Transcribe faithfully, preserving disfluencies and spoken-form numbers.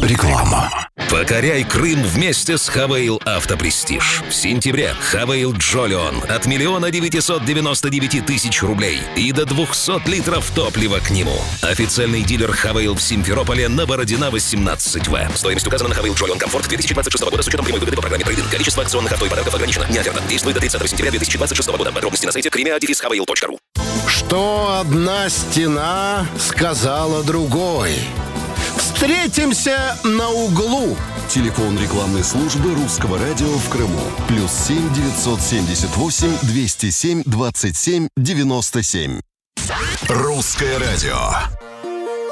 Реклама. Покоряй Крым вместе с Хавейл Автопрестиж. В сентябре Хавейл Джолион от миллиона девятисот девяносто девяти тысяч рублей и до двухсот литров топлива к нему. Официальный дилер Хавейл в Симферополе на Бородина восемнадцать В. Стоимость указана на Хавейл Джолион Комфорт две тысячи двадцать шестого года с учетом прямой выгоды по программе трейд-ин. Количество акционных авто и подарков ограничено. Не оферта. Действует до тридцатого сентября две тысячи двадцать шестого года. Подробности на сайте кримиа дефис хавейл точка ру. Что одна стена сказала другой. Встретимся на углу. Телефон рекламной службы Русского радио в Крыму. Плюс семь девятьсот семьдесят восемь двести семь двадцать семь девяносто семь. Русское радио.